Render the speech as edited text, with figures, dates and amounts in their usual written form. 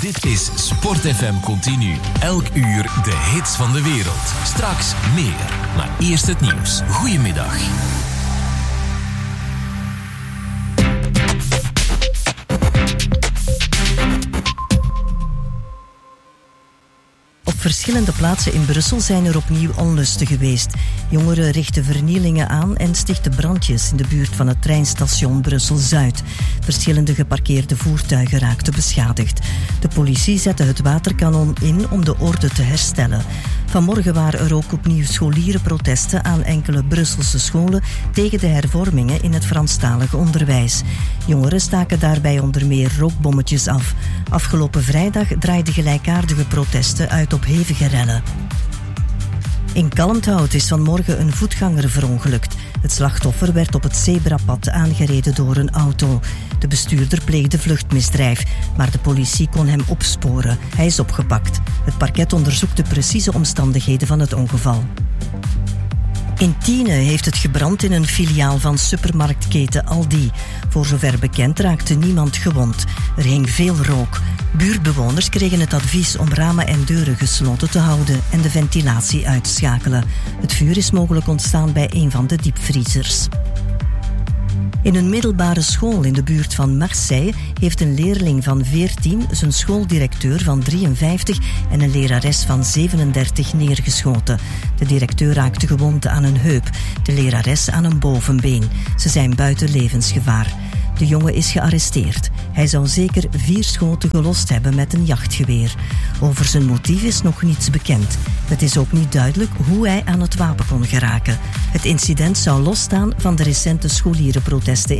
Dit is Sport FM Continu. Elk uur de hits van de wereld. Straks meer, maar eerst het nieuws. Goedemiddag. Op verschillende plaatsen in Brussel zijn er opnieuw onlusten geweest. Jongeren richten vernielingen aan en stichten brandjes in de buurt van het treinstation Brussel-Zuid. Verschillende geparkeerde voertuigen raakten beschadigd. De politie zette het waterkanon in om de orde te herstellen. Vanmorgen waren er ook opnieuw scholierenprotesten aan enkele Brusselse scholen tegen de hervormingen in het Franstalige onderwijs. Jongeren staken daarbij onder meer rookbommetjes af. Afgelopen vrijdag draaiden gelijkaardige protesten uit op hevige rellen. In Kalmthout is vanmorgen een voetganger verongelukt. Het slachtoffer werd op het zebrapad aangereden door een auto. De bestuurder pleegde vluchtmisdrijf, maar de politie kon hem opsporen. Hij is opgepakt. Het parket onderzoekt de precieze omstandigheden van het ongeval. In Tiene heeft het gebrand in een filiaal van supermarktketen Aldi. Voor zover bekend raakte niemand gewond. Er hing veel rook. Buurtbewoners kregen het advies om ramen en deuren gesloten te houden en de ventilatie uit te schakelen. Het vuur is mogelijk ontstaan bij een van de diepvriezers. In een middelbare school in de buurt van Marseille heeft een leerling van 14 zijn schooldirecteur van 53 en een lerares van 37 neergeschoten. De directeur raakte gewond aan een heup, de lerares aan een bovenbeen. Ze zijn buiten levensgevaar. De jongen is gearresteerd. Hij zou zeker 4 schoten gelost hebben met een jachtgeweer. Over zijn motief is nog niets bekend. Het is ook niet duidelijk hoe hij aan het wapen kon geraken. Het incident zou losstaan van de recente scholierenprotesten